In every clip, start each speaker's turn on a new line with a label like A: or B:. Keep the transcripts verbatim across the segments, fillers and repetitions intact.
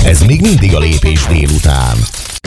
A: Ez még mindig a Lépés délután.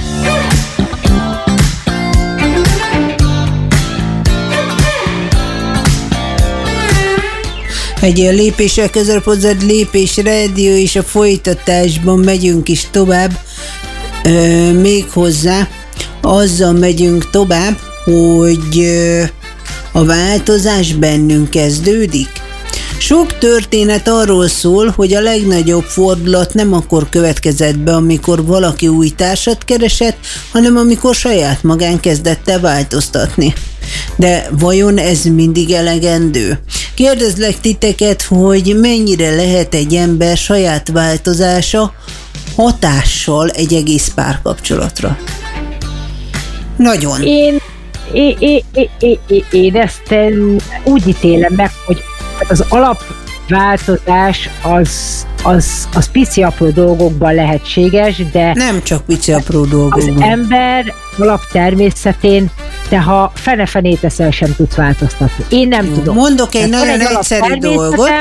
B: Egy ilyen lépéssel közelebb hozzád Lépés Rádió, és a folytatásban megyünk is tovább, ö, még hozzá azzal megyünk tovább, hogy ö, a változás bennünk kezdődik. Sok történet arról szól, hogy a legnagyobb fordulat nem akkor következett be, amikor valaki új társat keresett, hanem amikor saját magán kezdett el változtatni. De vajon ez mindig elegendő? Kérdezlek titeket, hogy mennyire lehet egy ember saját változása hatással egy egész párkapcsolatra? Nagyon.
C: Én, én, én, én, én, én ezt úgy ítélem meg, hogy az alapváltozás az, az, az pici apró dolgokban lehetséges, de
B: nem csak pici apró dolgokban.
C: Az ember alaptermészetén, te ha fene-fenét eszel, sem tudsz változtatni. Én nem Jó, tudom.
B: Mondok egy nagyon egy egyszerű dolgot.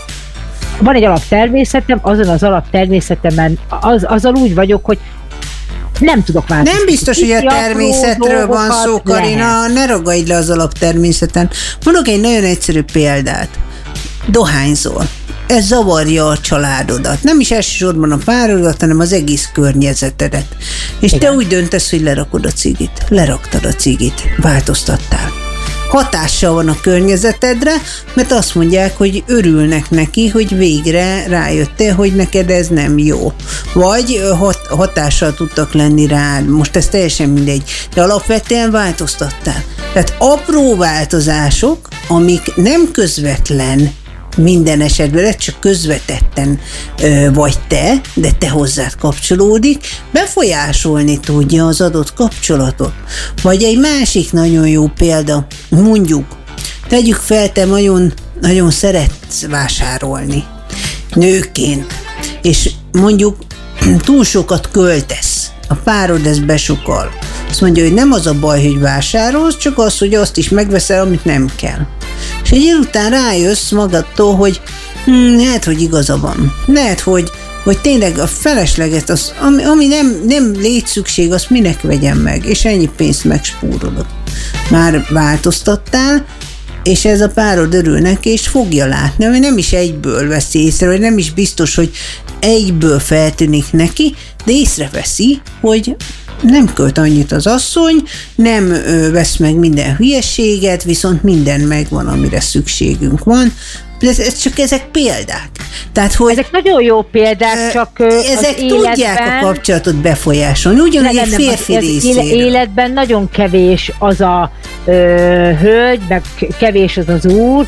C: Van egy alaptermészetem, azon az alaptermészetemen az, azzal úgy vagyok, hogy nem tudok változni.
B: Nem biztos, hogy a természetről van szó, Karina, ne ragadj le az alaptermészeten. Mondok egy nagyon egyszerű példát. Dohányzol. Ez zavarja a családodat. Nem is elsősorban a párodat, hanem az egész környezetedet. És igen, te úgy döntesz, hogy lerakod a cigit. Leraktad a cigit. Változtattál. Hatással van a környezetedre, mert azt mondják, hogy örülnek neki, hogy végre rájöttél, hogy neked ez nem jó. Vagy hat, hatással tudtak lenni rád. Most ez teljesen mindegy. De alapvetően változtattál. Tehát apró változások, amik nem közvetlen minden esetben, ez csak közvetetten ö, vagy te, de te hozzád kapcsolódik, befolyásolni tudja az adott kapcsolatot. Vagy egy másik nagyon jó példa, mondjuk, tegyük fel, te nagyon, nagyon szeretsz vásárolni nőként, és mondjuk túl sokat költesz, a párod ezt besukal. Azt mondja, hogy nem az a baj, hogy vásárolsz, csak az, hogy azt is megveszel, amit nem kell. És egy idő után rájössz magadtól, hogy hm, lehet, hogy igaza van. Lehet, hogy, hogy tényleg a felesleget, az, ami, ami nem, nem létszükség, azt minek vegyem meg, és ennyi pénzt megspórolod. Már változtattál, és ez a párod örül neki, és fogja látni, ami nem is egyből veszi észre, vagy nem is biztos, hogy egyből feltűnik neki, de észreveszi, hogy nem költ annyit az asszony, nem ö, vesz meg minden hülyeséget, viszont minden megvan, amire szükségünk van. Ez, ez csak ezek példák. Tehát, hogy
C: ezek nagyon jó példák, csak
B: ezek az tudják életben, a kapcsolatot befolyásolni, ugyanúgy egy férfi részéről.
C: Életben nagyon kevés az a ö, hölgy, meg kevés az az úr,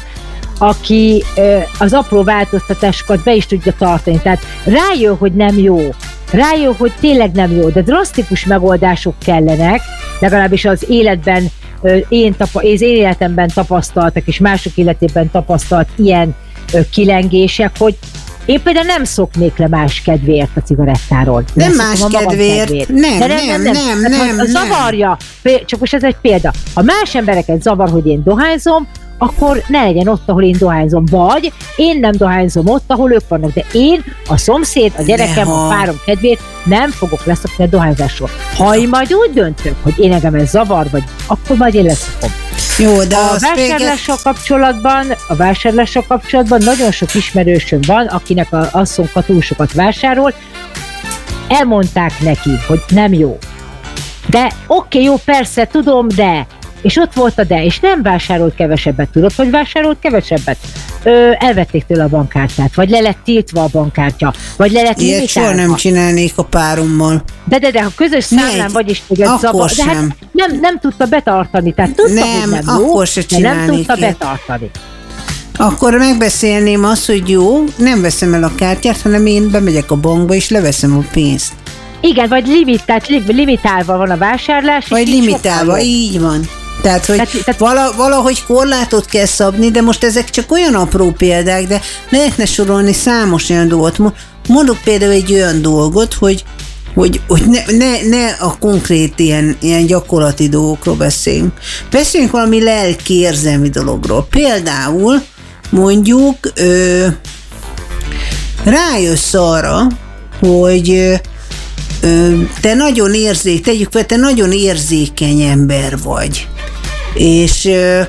C: aki ö, az apró változtatásokat be is tudja tartani. Tehát rájön, hogy nem jó. Rájön, hogy tényleg nem jó, de drasztikus megoldások kellenek, legalábbis az életben, én, tapa, az én életemben tapasztaltak, és mások életében tapasztalt ilyen kilengések, hogy én például nem szoknék le más kedvéért a cigarettáról.
B: Nem más kedvéért, kedvéért. Nem, nem, nem, nem, nem, nem, nem, nem.
C: Zavarja, csak most ez egy példa. Ha más embereket zavar, hogy én dohányzom, akkor ne legyen ott, ahol én dohányzom. Vagy én nem dohányzom ott, ahol ők vannak. De én, a szomszéd, a gyerekem, Neha. a párom kedvéért nem fogok leszokni a dohányzásról. Ha én majd úgy döntök, hogy én engem ez zavar, vagy akkor majd én leszokom.
B: Jó, de
C: a vásárlással kapcsolatban, a vásárlással kapcsolatban nagyon sok ismerősöm van, akinek a asszonka túl sokat vásárol. Elmondták neki, hogy nem jó. De oké, okay, jó, persze, tudom, de... És ott volt a de, és nem vásárolt kevesebbet. Tudod, hogy vásárolt kevesebbet? Ö, elvették tőle a bankkártyát, vagy le lett tiltva a bankkártya, vagy le lett limitálva.
B: Ilyet soha nem csinálnék a párommal.
C: De, de, de, ha közös számlán vagy is téged zavar, de hát nem, nem tudta betartani. Tehát tudta,
B: nem,
C: hogy nem
B: akkor
C: jó,
B: se
C: de nem tudta
B: ilyet.
C: betartani.
B: Akkor megbeszélném azt, hogy jó, nem veszem el a kártyát, hanem én bemegyek a bankba, és leveszem a pénzt.
C: Igen, vagy limit, limitálva van a vásárlás.
B: Vagy limitálva, így van. Tehát, hogy tehát, tehát vala, valahogy korlátot kell szabni, de most ezek csak olyan apró példák, de lehetne sorolni számos olyan dolgot. Mondok például egy olyan dolgot, hogy, hogy, hogy ne, ne, ne a konkrét ilyen, ilyen gyakorlati dolgokról beszéljünk. Beszéljünk valami lelki-érzelmi dologról. Például mondjuk ö, rájössz arra, hogy te nagyon érzékeny, tegyük fel, te nagyon érzékeny ember vagy. És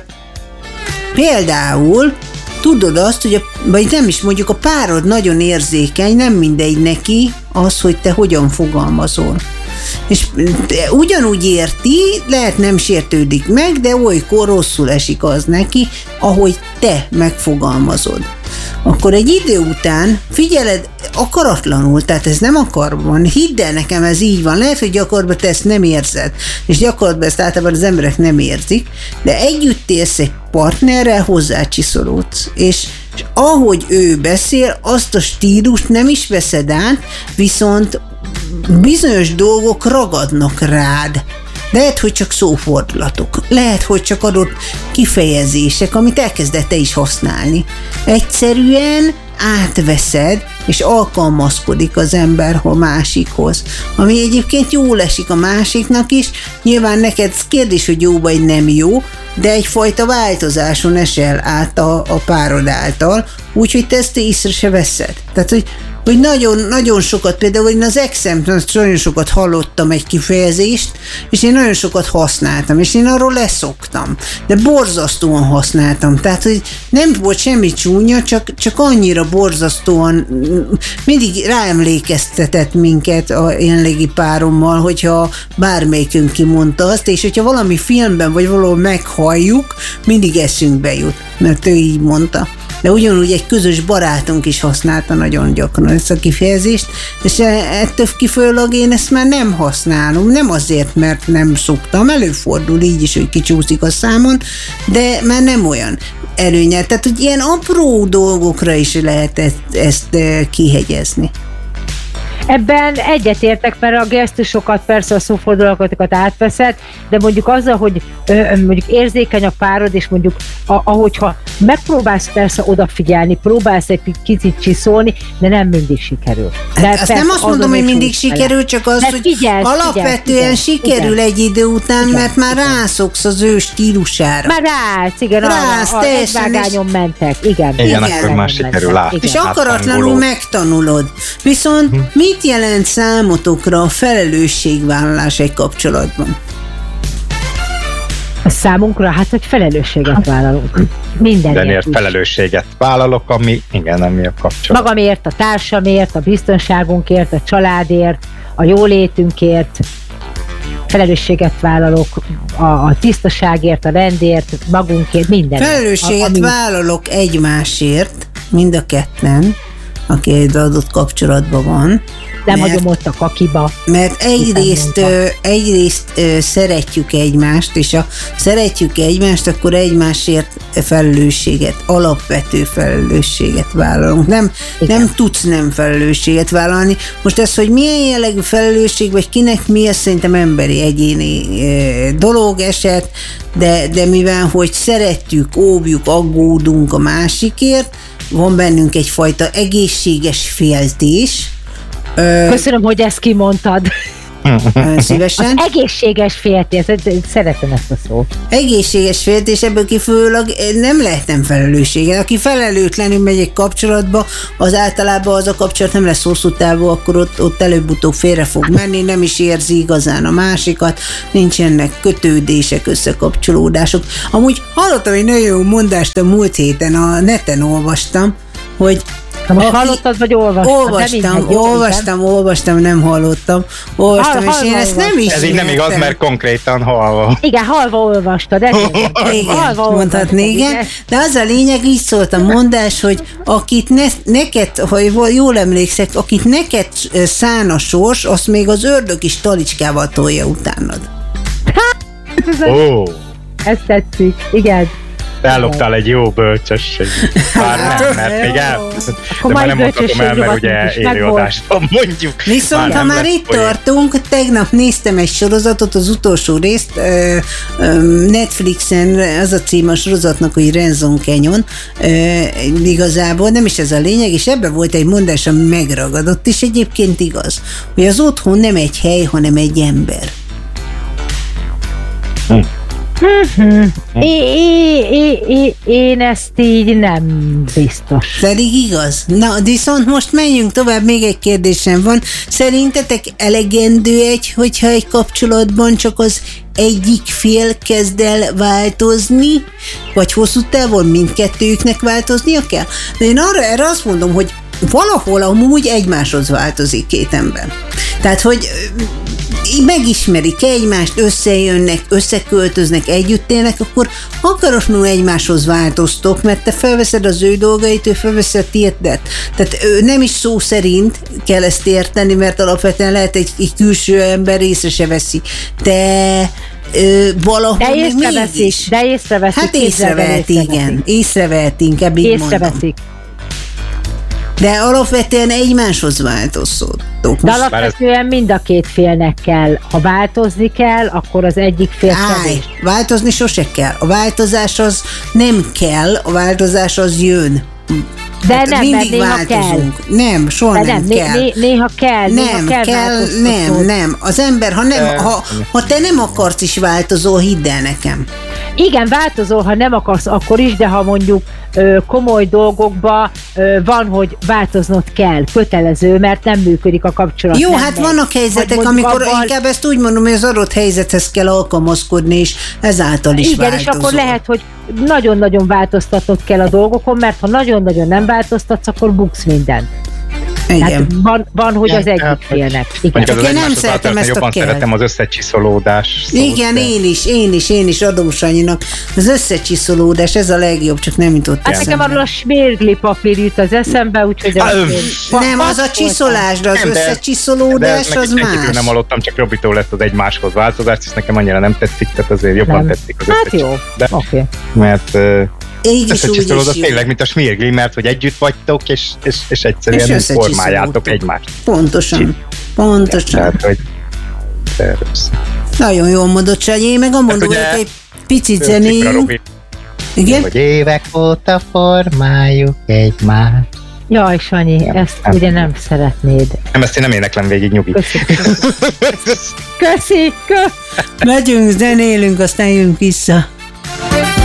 B: például tudod azt, hogy a, vagy nem is mondjuk a párod nagyon érzékeny, nem mindegy neki az, hogy te hogyan fogalmazol. És ugyanúgy érti, lehet nem sértődik meg, de olykor rosszul esik az neki, ahogy te megfogalmazod. Akkor egy idő után figyeled akaratlanul, tehát ez nem akarban, hidd el nekem, ez így van, lehet, hogy gyakorlatban te ezt nem érzed, és gyakorlatban ezt általában az emberek nem érzik, de együtt élsz egy partnerrel, hozzácsiszolódsz, és, és ahogy ő beszél, azt a stílust nem is veszed át, viszont bizonyos dolgok ragadnak rád. Lehet, hogy csak szófordulatok, lehet, hogy csak adott kifejezések, amit elkezdett te is használni. Egyszerűen átveszed, és alkalmazkodik az ember a másikhoz. Ami egyébként jól esik a másiknak is, nyilván neked kérdés, hogy jó vagy nem jó, de egyfajta változáson esel át a, a párod által, úgyhogy te ezt észre se veszed. Tehát, hogy hogy nagyon, nagyon sokat, például én az exemtől nagyon sokat hallottam egy kifejezést, és én nagyon sokat használtam, és én arról leszoktam. De borzasztóan használtam. Tehát, hogy nem volt semmi csúnya, csak, csak annyira borzasztóan mindig ráemlékeztetett minket a jelenlegi párommal, hogyha bármelyikünk kimondta azt, és hogyha valami filmben, vagy valahol meghalljuk, mindig eszünkbe jut, mert ő így mondta. De ugyanúgy egy közös barátunk is használta nagyon gyakran ezt a kifejezést, és ettől kifolyólag én ezt már nem használom, nem azért, mert nem szoktam, előfordul így is, hogy kicsúszik a számon, de már nem olyan előnyel. Tehát, hogy ilyen apró dolgokra is lehet ezt, ezt kihegyezni.
C: Ebben egyetértek, mert a gesztusokat, persze a szófordulatokat átveszed, de mondjuk azzal, hogy ö, mondjuk érzékeny a párod, és mondjuk a, ahogyha megpróbálsz persze odafigyelni, próbálsz egy kicsit csiszolni, de nem mindig sikerül. De
B: hát azt nem azt mondom, hogy mindig sikerül, csak az, hogy
C: figyelsz,
B: alapvetően
C: figyelsz,
B: sikerül
C: igen,
B: egy idő után, igen, mert már igen, rászoksz az ő stílusára.
C: Már rász, igen,
B: rász,
C: arra, a egyvágányon mentek, igen.
D: Igen, igen, akkor már sikerül látni.
B: És akaratlanul megtanulod. Viszont hm. mit jelent számotokra a felelősségvállalás egy kapcsolatban?
C: A számunkra, hát, hogy felelősséget vállalunk.
D: Mindenért felelősséget vállalok, ami igen, ami a kapcsolat.
C: Magamért, a társamért, a biztonságunkért, a családért, a jólétünkért, felelősséget vállalok a, a tisztaságért, a rendért, magunkért, mindenért.
B: Felelősséget a, ami... vállalok egymásért, mind a ketten, aki egy adott kapcsolatban van.
C: Nem hagyom ott a kakiba.
B: Mert egyrészt, egyrészt szeretjük egymást, és ha szeretjük egymást, akkor egymásért felelősséget, alapvető felelősséget vállalunk. Nem, nem tudsz nem felelősséget vállalni. Most ez, hogy milyen jellegű felelősség, vagy kinek mi, ez szerintem emberi, egyéni dolog, eset, de, de mivel, hogy szeretjük, óvjuk, aggódunk a másikért, van bennünk egyfajta egészséges féltés.
C: Köszönöm, hogy ezt kimondtad.
B: Szívesen.
C: Az egészséges féltés, szeretem ezt a szót.
B: Egészséges féltés, ebből kifőleg nem lehet nem felelőssége. Aki felelőtlenül megy egy kapcsolatba, az általában az a kapcsolat nem lesz hosszú távú, akkor ott, ott előbb-utóbb félre fog menni, nem is érzi igazán a másikat, nincsenek kötődések, összekapcsolódások. Amúgy hallottam egy nagyon jó mondást a múlt héten, a neten olvastam, hogy
C: ha most hallottad, vagy olvastad?
B: Olvastam, mindegy, olvastam, jó, olvastam, nem hallottam. Olvastam, hal, és én ezt nem ismertem.
D: Ez így nem igaz, mert konkrétan halva.
C: Igen, halva olvastad. Ez
B: igen, halva mondhatni, igen. igen. De az a lényeg, így szólt a mondás, hogy akit ne, neked, ha jól emlékszek, akit neked szán a sors, azt még az ördög is talicskával tolja utánad.
D: Ó.
C: Ez tetszik, igen.
D: Elloptál egy jó bölcsesség. Bár nem, mert még el... De már nem mondhatom el, mert ugye élőadásban mondjuk.
B: Viszont már ha már itt folyik. Tartunk, tegnap néztem egy sorozatot, az utolsó részt, Netflixen, az a cím a sorozatnak, hogy Ransom Canyon, igazából nem is ez a lényeg, és ebben volt egy mondás, ami megragadott, és egyébként igaz, hogy az otthon nem egy hely, hanem egy ember.
D: Hm.
C: Uh-huh. É, é, é, én ezt így nem biztos.
B: Pedig igaz. Na, viszont most menjünk tovább, még egy kérdésem van. Szerintetek elegendő egy, hogyha egy kapcsolatban csak az egyik fél kezd el változni, vagy hosszú távon mindkettőjüknek változnia kell? De én arra, erre azt mondom, hogy valahol amúgy egymáshoz változik két ember. Tehát, hogy megismerik egymást, összejönnek, összeköltöznek, együtt élnek, akkor akaratlanul egymáshoz változtok, mert te felveszed az ő dolgait, ő felveszi a tiédet. Tehát nem is szó szerint kell ezt érteni, mert alapvetően lehet egy, egy külső ember észre se veszi. De Ö, valahol
C: de észreveszik, de észreveszik.
B: Hát észrevelt, igen. Észrevelt, inkább így
C: észreveszik.
B: De alapvetően egymáshoz változtatok.
C: De alapvetően mind a két félnek kell. Ha változni kell, akkor az egyik fél kevés.
B: Változni sose kell. A változás az nem kell, a változás az jön.
C: De
B: hát
C: nem,
B: mindig
C: néha
B: változunk.
C: kell.
B: Nem, soha
C: de
B: nem,
C: nem
B: kell.
C: Né- néha kell.
B: Nem,
C: néha kell,
B: kell nem, nem. Az ember, ha, nem, ha, ha te nem akarsz is változol, hidd el nekem.
C: Igen, változol, ha nem akarsz, akkor is, de ha mondjuk ö, komoly dolgokba ö, van, hogy változnod kell, kötelező, mert nem működik a kapcsolat.
B: Jó,
C: nem
B: hát
C: megy.
B: vannak helyzetek, amikor abban... inkább ezt úgy mondom, hogy az adott helyzethez kell alkalmazkodni, és ezáltal is
C: igen,
B: változol.
C: És akkor lehet, hogy nagyon-nagyon változtatnod kell a dolgokon, mert ha nagyon-nagyon nem változtatsz, akkor buksz mindent.
B: Igen.
C: Van, van, hogy az egyik félnek.
D: Igen. Az én nem szeretem ezt jobban a szeretem az összecsiszolódás szót.
B: Igen, de... én is, én is, én is adom Sanyinak. Az összecsiszolódás, ez a legjobb, csak nem jutott
C: hát
B: eszembe.
C: nekem arról a smérgli papír jut az eszembe, úgyhogy...
B: Az nem, az a csiszolás, de az nem, összecsiszolódás de az más.
D: Egyébként nem hallottam, csak Robitól lett az egymáshoz változást, és nekem annyira nem tetszik, tehát azért jobban nem. tetszik az
C: hát jó, oké. Okay.
D: Mert...
B: Így is, úgy is
D: tényleg, mint a smérgli, mert hogy együtt vagytok, és, és, és egyszerűen és formáljátok egymást.
B: Pontosan, pontosan.
D: Tehát, hogy...
B: Nagyon jól mondott, Sanyi, én meg amondó vagyok egy picit zenéjünk.
D: Igen? Hogy évek óta formáljuk egymást.
C: Jaj, Sanyi, ezt nem. ugye nem szeretnéd.
D: Nem, ezt én nem éneklem végig, nyugi.
C: Köszi, köszi. Köszi, köszi.
B: Megyünk, zenélünk, aztán jövünk vissza.